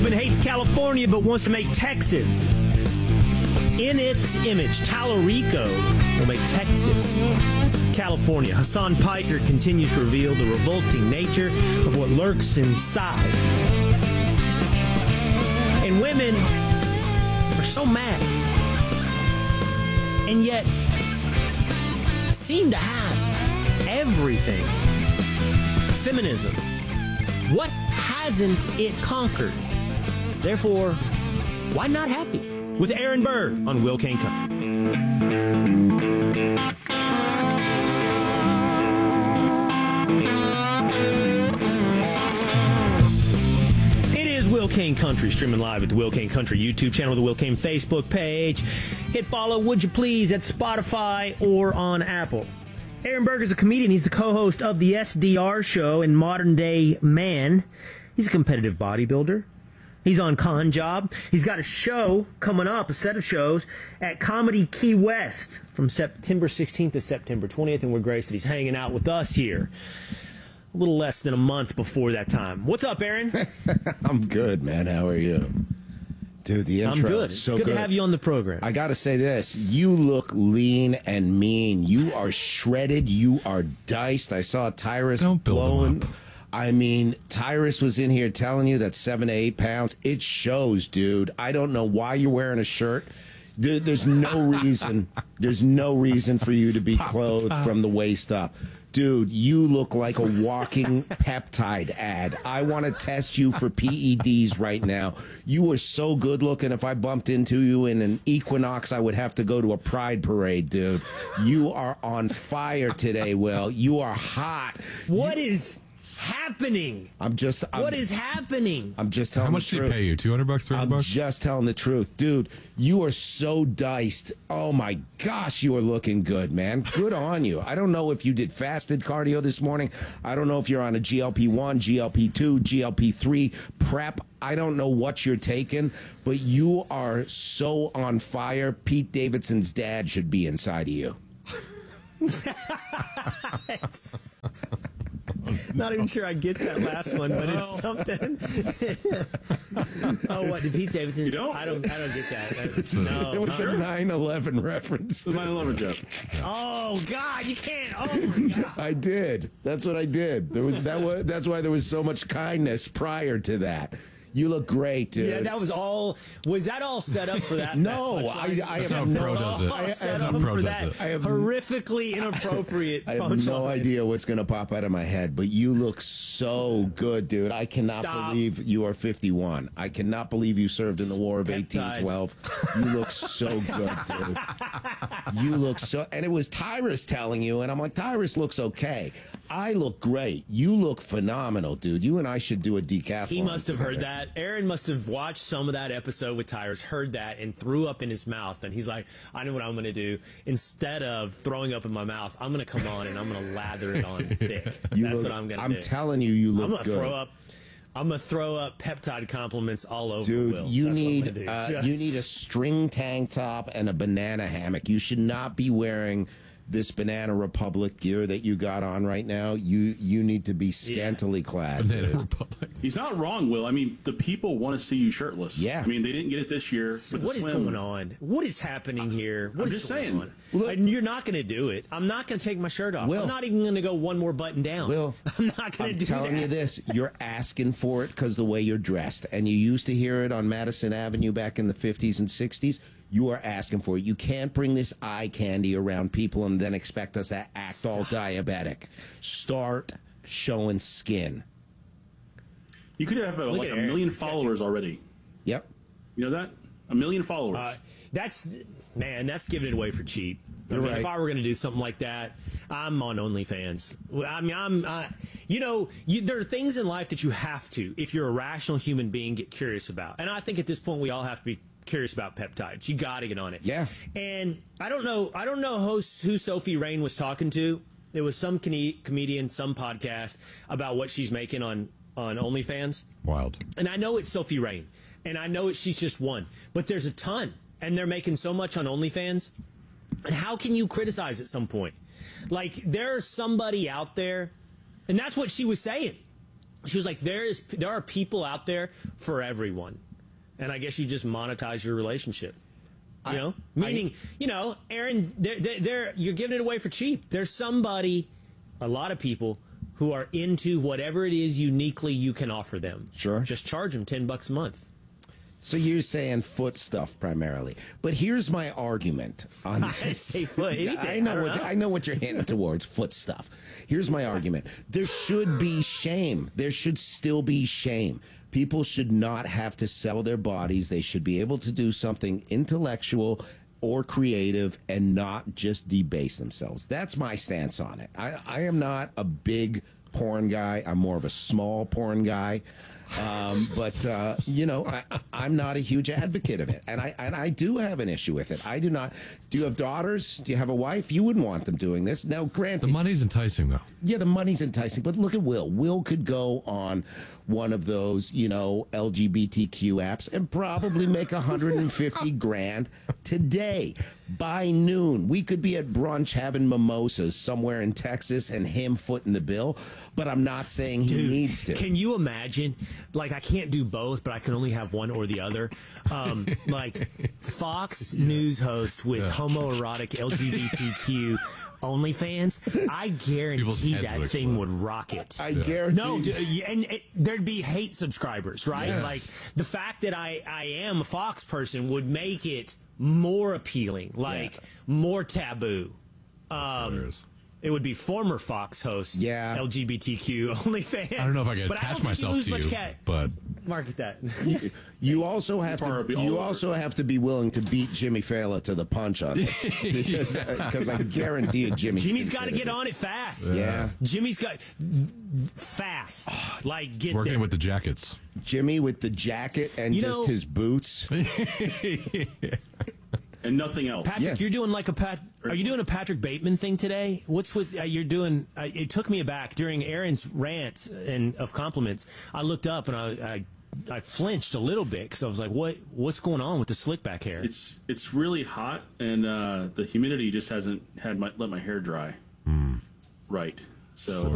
Cuban hates California but wants to make Texas in its image. Tallarico will make Texas California. Hassan Piker continues to reveal the revolting nature of what lurks inside. And women are so mad, and yet seem to have everything. Feminism. What hasn't it conquered? Therefore, why not happy? With Aaron Berg on Will Kane Country. It is Will Kane Country, streaming live at the Will Kane Country YouTube channel, the Will Kane Facebook page. Hit follow, would you please, at Spotify or on Apple. Aaron Berg is a comedian. He's the co-host of the SDR show and Modern Day Man. He's a competitive bodybuilder. He's on Con Job. He's got a show coming up, a set of shows, at Comedy Key West from September 16th to September 20th, and we're graced that he's hanging out with us here a little less than a month before that time. What's up, Aaron? I'm good, man. How are you? Dude, the intro. I'm good. It's good to have you on the program. I got to say this. You look lean and mean. You are shredded. You are diced. I saw Tyrus blowing. I mean, Tyrus was in here telling you that 7 to 8 pounds. It shows, dude. I don't know why you're wearing a shirt. There's no reason. There's no reason for you to be clothed from the waist up. Dude, you look like a walking peptide ad. I want to test you for PEDs right now. You are so good looking. If I bumped into you in an Equinox, I would have to go to a pride parade, dude. You are on fire today, Will. You are hot. What is happening? What is happening? I'm just telling How much did he pay you? $200, $300? I'm just telling the truth. Dude, you are so diced. Oh my gosh, you are looking good, man. Good on you. I don't know if you did fasted cardio this morning. I don't know if you're on a GLP-1, GLP-2, GLP-3 prep. I don't know what you're taking, but you are so on fire. Pete Davidson's dad should be inside of you. Not even sure I get that last one, but it's something. Oh, what did Pete Davidson? I don't get that. No, it was a 9/11 reference. It's 9/11 joke. Oh God, you can't. Oh my God. I did. That's what I did. That's why there was so much kindness prior to that. You look great, dude. Yeah, that was all. Was that all set up for that? No, I have no. Horrifically inappropriate. I have no idea what's going to pop out of my head, but you look so good, dude. I cannot believe you are 51. I cannot believe you served in the War of 1812. You look so good, dude. You look so. And it was Tyrus telling you, and I'm like, Tyrus looks okay. I look great. You look phenomenal, dude. You and I should do a decathlon. He must have heard that. Aaron must have watched some of that episode with Tyrus, heard that, and threw up in his mouth. And he's like, I know what I'm going to do. Instead of throwing up in my mouth, I'm going to come on and I'm going to lather it on thick. That's what I'm going to do. I'm telling you, you look good. I'm going to throw up peptide compliments all over. Dude, Will. you need a string tank top and a banana hammock. You should not be wearing this Banana Republic gear that you got on right now. You need to be scantily clad. Banana Republic. He's not wrong, Will. I mean, the people want to see you shirtless. Yeah. I mean, they didn't get it this year. What is going on? What is happening here? I'm just saying. Look, you're not going to do it. I'm not going to take my shirt off. Will, I'm not even going to go one more button down. Will, I'm not going to do that. I'm telling you this. You're asking for it because the way you're dressed. And you used to hear it on Madison Avenue back in the 50s and 60s. You are asking for it. You can't bring this eye candy around people and then expect us to act all diabetic. Start showing skin. You could have like a million followers already. Yep. You know that? 1 million followers. That's giving it away for cheap. You're right. If I were going to do something like that, I'm on OnlyFans. I mean, there are things in life that you have to, if you're a rational human being, get curious about. And I think at this point we all have to be curious about peptides. You got to get on it. Yeah. And I don't know who Sophie Rain was talking to. It was some comedian, some podcast about what she's making on OnlyFans. Wild. And I know it's Sophie Rain, and I know she's just one, but there's a ton, and they're making so much on OnlyFans. And how can you criticize at some point? Like, there's somebody out there, and that's what she was saying. She was like, there are people out there for everyone. And I guess you just monetize your relationship. You know? Meaning, Aaron, you're giving it away for cheap. There's a lot of people who are into whatever it is uniquely you can offer them. Sure. Just charge them $10 a month. So you're saying foot stuff primarily, but here's my argument on this. I say foot. Anything. I know what you're hinting towards, foot stuff. Here's my argument. There should be shame. There should still be shame. People should not have to sell their bodies. They should be able to do something intellectual or creative and not just debase themselves. That's my stance on it. I am not a big porn guy. I'm more of a small porn guy. But I'm not a huge advocate of it. And I do have an issue with it. I do not. Do you have daughters? Do you have a wife? You wouldn't want them doing this. Now, granted. The money's enticing, though. Yeah, the money's enticing. But look at Will. Will could go on one of those, LGBTQ apps and probably make 150 grand today. By noon, we could be at brunch having mimosas somewhere in Texas and him footing the bill. But I'm not saying he needs to. Can you imagine? Like, I can't do both, but I can only have one or the other. Like, Fox News host with homoerotic LGBTQ OnlyFans. I guarantee that thing would rocket. I guarantee. No, and there'd be hate subscribers, right? Yes. Like, the fact that I am a Fox person would make it more appealing, more taboo. It would be former Fox host, LGBTQ OnlyFans. I don't know if I can attach myself to you, but market that. You also have to be willing to beat Jimmy Fallon to the punch on this because I guarantee you, Jimmy's got to get on it fast. Yeah, Jimmy's got fast. Get working there. with the jackets. Jimmy with the jacket and just his boots. And nothing else. Patrick, you're doing are you doing a Patrick Bateman thing today? What's with you're doing? It took me aback during Aaron's rant and of compliments. I looked up and I flinched a little bit because I was like, what's going on with the slick back hair? It's really hot and the humidity just hasn't let my hair dry. Right. So.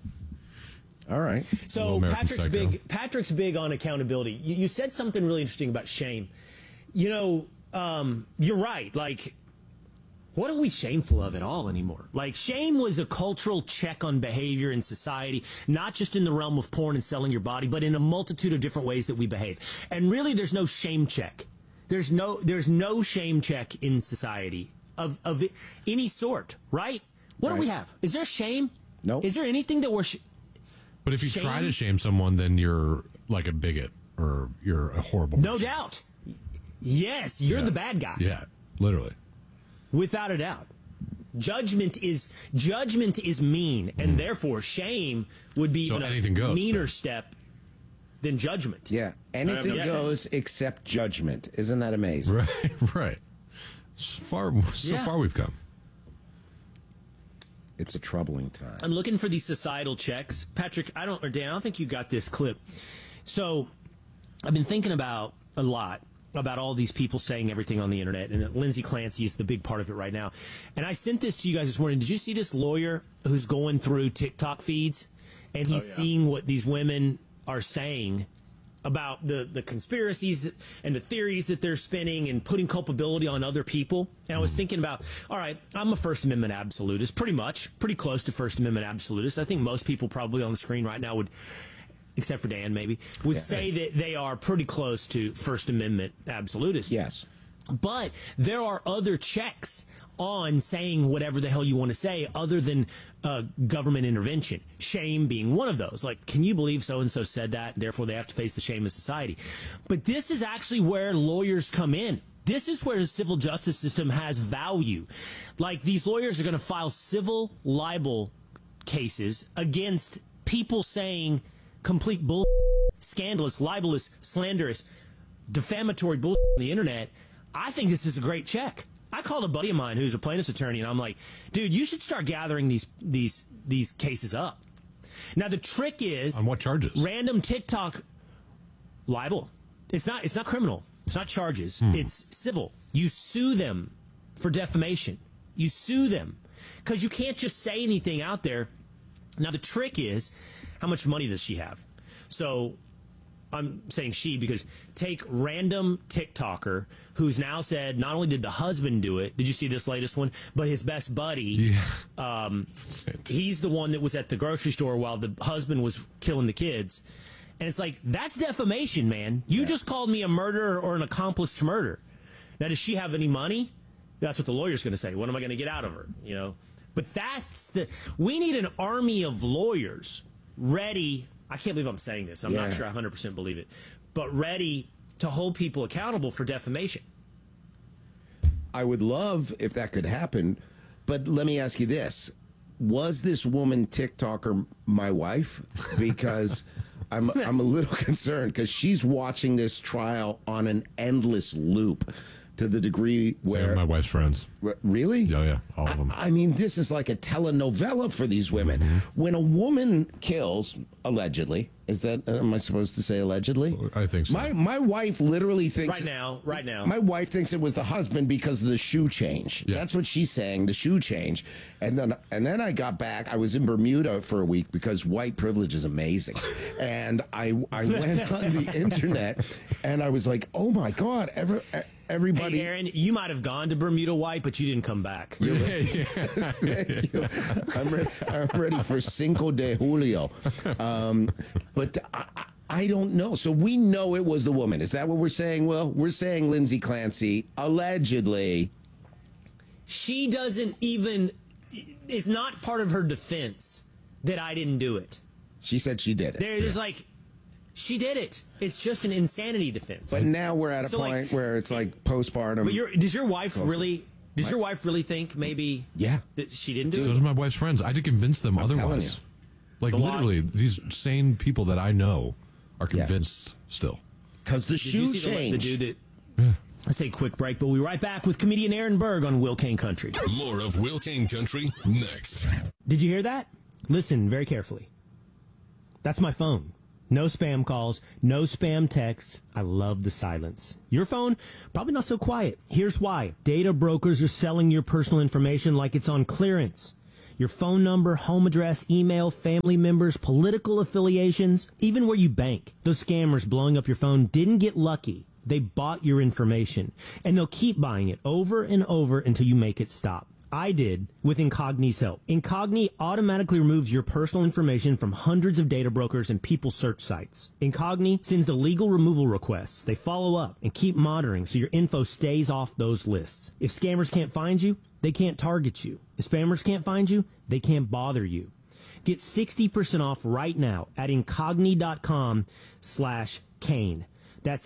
All right. So Patrick's big on accountability. You said something really interesting about shame. You're right. Like, what are we shameful of at all anymore? Like, shame was a cultural check on behavior in society, not just in the realm of porn and selling your body, but in a multitude of different ways that we behave. And really, there's no shame check. There's no shame check in society of any sort, right? What do we have? Is there shame? No. Is there anything that we're... But if you try to shame someone, then you're like a bigot or you're a horrible person. No doubt. Yes, you're the bad guy. Yeah, literally. Without a doubt. Judgment is mean, and therefore shame would be even a meaner step than judgment. Yeah, anything goes except judgment. Isn't that amazing? Right. So far we've come. It's a troubling time. I'm looking for these societal checks. Patrick, Dan, I don't think you got this clip. So I've been thinking about a lot about all these people saying everything on the internet, and Lindsay Clancy is the big part of it right now. And I sent this to you guys this morning. Did you see this lawyer who's going through TikTok feeds, and he's seeing what these women are saying about the conspiracies and the theories that they're spinning and putting culpability on other people? And I was thinking about, all right, I'm a First Amendment absolutist, pretty close to First Amendment absolutist. I think most people probably on the screen right now would, except for Dan maybe, would say that they are pretty close to First Amendment absolutists. Yes. But there are other checks on saying whatever the hell you want to say other than government intervention. Shame being one of those. Like, can you believe so-and-so said that, and therefore they have to face the shame of society? But this is actually where lawyers come in. This is where the civil justice system has value. Like, these lawyers are going to file civil libel cases against people saying complete bull, scandalous, libelous, slanderous, defamatory bull on the internet. I think this is a great check. I called a buddy of mine who's a plaintiff's attorney, and I'm like, dude, you should start gathering these cases up. Now, the trick is... On what charges? Random TikTok libel. It's not criminal. It's not charges. It's civil. You sue them for defamation. You sue them. Because you can't just say anything out there. Now, the trick is, how much money does she have? So I'm saying she because take random TikToker who's now said not only did the husband do it, did you see this latest one, but his best buddy, he's the one that was at the grocery store while the husband was killing the kids. And it's like, that's defamation, man. You just called me a murderer or an accomplice to murder. Now, does she have any money? That's what the lawyer's going to say. What am I going to get out of her? You know, but we need an army of lawyers ready. I can't believe I'm saying this. I'm not sure I 100% believe it, but ready to hold people accountable for defamation. I would love if that could happen, but let me ask you this. Was this woman TikToker my wife? Because I'm a little concerned because she's watching this trial on an endless loop to the degree where... Same, my wife's friends. Really? Yeah, all of them. I mean, this is like a telenovela for these women. When a woman kills, allegedly, am I supposed to say allegedly? I think so. My wife literally thinks... Right now. My wife thinks it was the husband because of the shoe change. Yeah. That's what she's saying, the shoe change. And then I got back. I was in Bermuda for a week because white privilege is amazing. And I went on the internet and I was like, oh my God, everybody. Hey, Aaron, you might have gone to Bermuda White, but you didn't come back. You're right. Thank you. I'm ready for Cinco de Julio. But I don't know. So we know it was the woman. Is that what we're saying? Well, we're saying Lindsay Clancy, allegedly. She doesn't even, it's not part of her defense that I didn't do it. She said she did it. There's like, she did it. It's just an insanity defense. But now we're at a point where it's like postpartum. But does your wife really... Does your wife really think maybe that she didn't do it? So does my wife's friends. I had to convince them otherwise. Like, literally, these sane people that I know are convinced still. Because the shoe change. Let's take a quick break, but we'll be right back with comedian Aaron Berg on Will Kane Country. More of Will Kane Country next. Did you hear that? Listen very carefully. That's my phone. No spam calls, no spam texts. I love the silence. Your phone, probably not so quiet. Here's why. Data brokers are selling your personal information like it's on clearance. Your phone number, home address, email, family members, political affiliations, even where you bank. Those scammers blowing up your phone didn't get lucky. They bought your information, and they'll keep buying it over and over until you make it stop. I did with Incogni's help. Incogni automatically removes your personal information from hundreds of data brokers and people search sites. Incogni sends the legal removal requests. They follow up and keep monitoring so your info stays off those lists. If scammers can't find you, they can't target you. If spammers can't find you, they can't bother you. Get 60% off right now at incogni.com/Kane. That's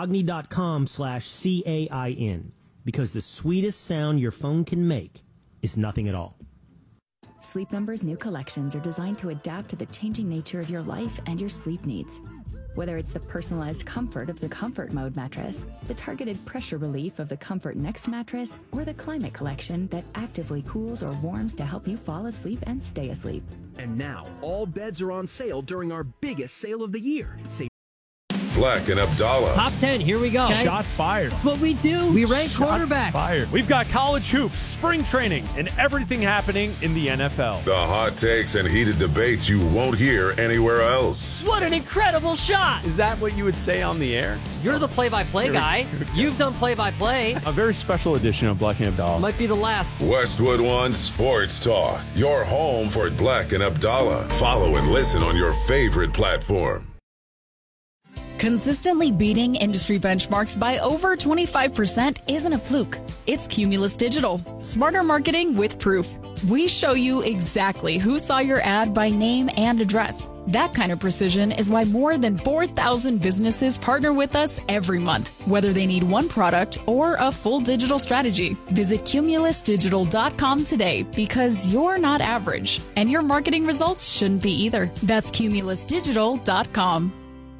incogni.com/CAIN. Because the sweetest sound your phone can make is nothing at all. Sleep Number's new collections are designed to adapt to the changing nature of your life and your sleep needs. Whether it's the personalized comfort of the Comfort Mode mattress, the targeted pressure relief of the Comfort Next mattress, or the Climate Collection that actively cools or warms to help you fall asleep and stay asleep. And now, all beds are on sale during our biggest sale of the year. Save Black and Abdallah. Top 10, here we go. Okay. Shots fired. That's what we do. We rank quarterbacks. Fired. We've got college hoops, spring training, and everything happening in the NFL. The hot takes and heated debates you won't hear anywhere else. What an incredible shot. Is that what you would say on the air? You're the play-by-play guy. You've done play-by-play. A very special edition of Black and Abdallah. Might be the last. Westwood One Sports Talk. Your home for Black and Abdallah. Follow and listen on your favorite platform. Consistently beating industry benchmarks by over 25% isn't a fluke. It's Cumulus Digital. Smarter marketing with proof. We show you exactly who saw your ad by name and address. That kind of precision is why more than 4,000 businesses partner with us every month, whether they need one product or a full digital strategy. Visit cumulusdigital.com today because you're not average, and your marketing results shouldn't be either. That's cumulusdigital.com.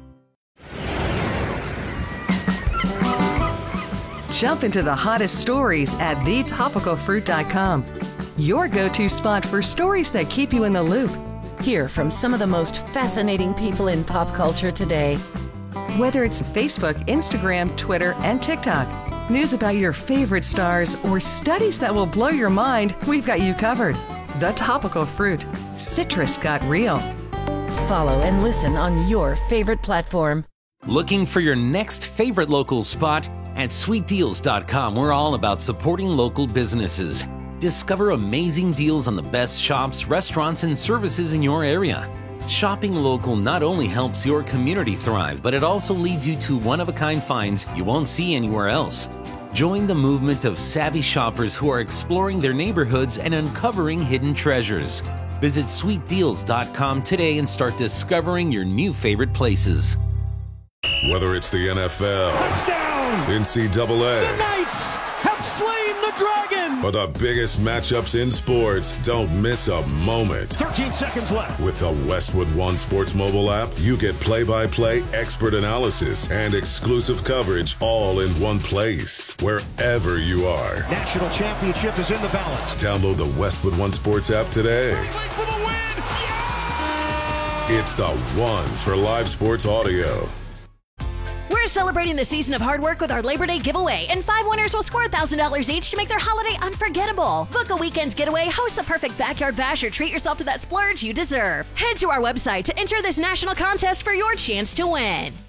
Jump into the hottest stories at thetopicalfruit.com. Your go-to spot for stories that keep you in the loop. Hear from some of the most fascinating people in pop culture today. Whether it's Facebook, Instagram, Twitter, and TikTok, news about your favorite stars, or studies that will blow your mind, we've got you covered. The Topical Fruit. Citrus got real. follow and listen on your favorite platform. Looking for your next favorite local spot? At sweetdeals.com, we're all about supporting local businesses. Discover amazing deals on the best shops, restaurants, and services in your area. Shopping local not only helps your community thrive, but it also leads you to one-of-a-kind finds you won't see anywhere else. Join the movement of savvy shoppers who are exploring their neighborhoods and uncovering hidden treasures. Visit sweetdeals.com today and start discovering your new favorite places. Whether it's the NFL, touchdown, NCAA, the Knights have slain the dragon, or the biggest matchups in sports, don't miss a moment. 13 seconds left. With the Westwood One Sports mobile app, you get play-by-play, expert analysis, and exclusive coverage all in one place, wherever you are. National championship is in the balance. Download the Westwood One Sports app today. For the win! Yeah! It's the one for live sports audio. We're celebrating the season of hard work with our Labor Day giveaway, and 5 winners will score $1,000 each to make their holiday unforgettable. Book a weekend getaway, host the perfect backyard bash, or treat yourself to that splurge you deserve. Head to our website to enter this national contest for your chance to win.